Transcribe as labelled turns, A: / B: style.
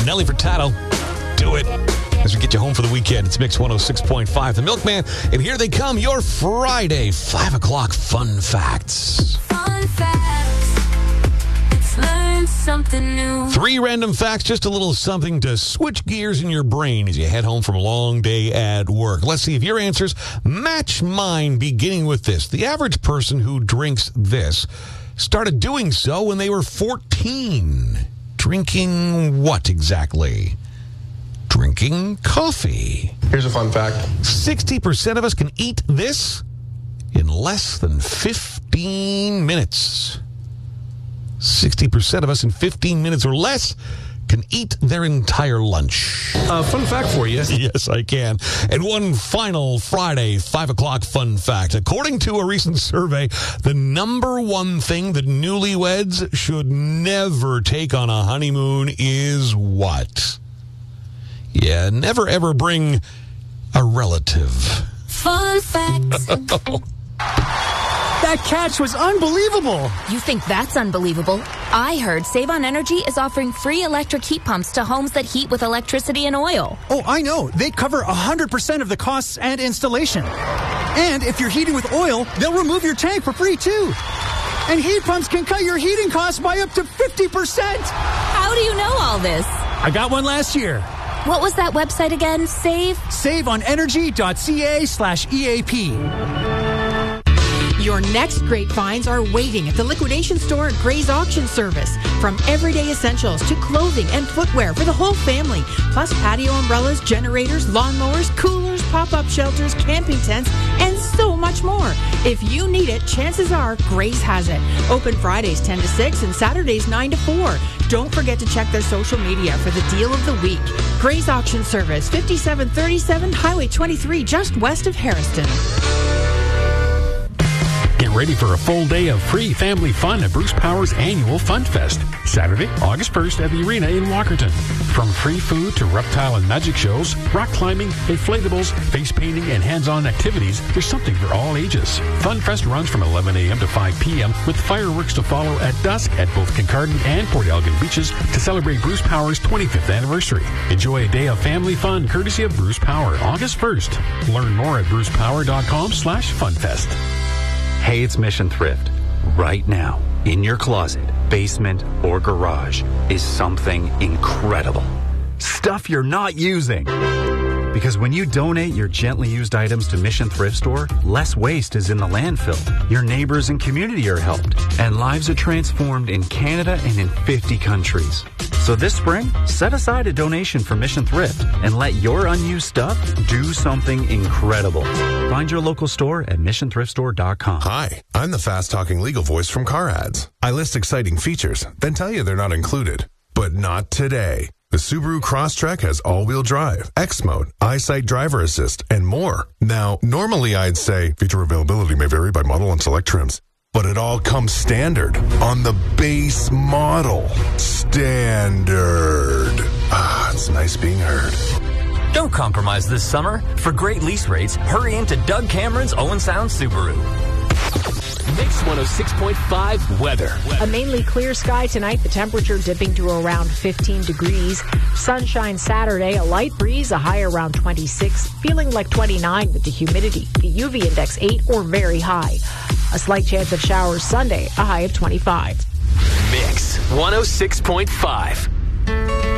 A: Nelly Furtado, do it. As we get you home for the weekend, it's Mix 106.5, The Milkman. And here they come, your Friday 5 o'clock fun facts.
B: Fun facts. Let's learn something new.
A: 3 random facts, just a little something to switch gears in your brain as you head home from a long day at work. Let's see if your answers match mine, beginning with this. The average person who drinks this started doing so when they were 14. Drinking what exactly? Drinking coffee.
C: Here's a fun fact.
A: 60% of us can eat this in less than 15 minutes. 60% of us in 15 minutes or less can eat their entire lunch.
C: Fun fact for you.
A: Yes, I can. And one final Friday 5 o'clock fun fact. According to a recent survey, the number one thing that newlyweds should never take on a honeymoon is what? Yeah, never ever bring a relative.
B: Fun facts.
D: That catch was unbelievable.
E: You think that's unbelievable? I heard Save on Energy is offering free electric heat pumps to homes that heat with electricity and oil.
D: Oh, I know. They cover 100% of the costs and installation. And if you're heating with oil, they'll remove your tank for free, too. And heat pumps can cut your heating costs by up to 50%.
E: How do you know all this?
D: I got one last year.
E: What was that website again?
D: SaveOnEnergy.ca/EAP.
F: Your next great finds are waiting at the liquidation store at Gray's Auction Service. From everyday essentials to clothing and footwear for the whole family, plus patio umbrellas, generators, lawnmowers, coolers, pop-up shelters, camping tents, and so much more. If you need it, chances are Gray's has it. Open Fridays 10 to 6 and Saturdays 9 to 4. Don't forget to check their social media for the deal of the week. Gray's Auction Service, 5737 Highway 23, just west of Harrison.
G: Get ready for a full day of free family fun at Bruce Power's annual Fun Fest. Saturday, August 1st at the Arena in Walkerton. From free food to reptile and magic shows, rock climbing, inflatables, face painting, and hands-on activities, there's something for all ages. Fun Fest runs from 11 a.m. to 5 p.m. with fireworks to follow at dusk at both Kincardine and Port Elgin beaches to celebrate Bruce Power's 25th anniversary. Enjoy a day of family fun courtesy of Bruce Power, August 1st. Learn more at brucepower.com/funfest.
H: Hey, it's Mission Thrift. Right now, in your closet, basement, or garage is something incredible. Stuff you're not using. Because when you donate your gently used items to Mission Thrift Store, less waste is in the landfill. Your neighbors and community are helped, and lives are transformed in Canada and in 50 countries. So this spring, set aside a donation for Mission Thrift and let your unused stuff do something incredible. Find your local store at missionthriftstore.com.
I: Hi, I'm the fast-talking legal voice from Car Ads. I list exciting features, then tell you they're not included. But not today. The Subaru Crosstrek has all-wheel drive, X-Mode, EyeSight driver assist, and more. Now, normally I'd say feature availability may vary by model and select trims. But it all comes standard on the base model. Standard. Ah, it's nice being heard.
J: Don't compromise this summer. For great lease rates, hurry into Doug Cameron's Owen Sound Subaru.
K: Mix 106.5 weather.
L: A mainly clear sky tonight, the temperature dipping to around 15 degrees. Sunshine Saturday, a light breeze, a high around 26, feeling like 29 with the humidity. The UV index 8 or very high. A slight chance of showers Sunday, a high of 25.
K: Mix 106.5.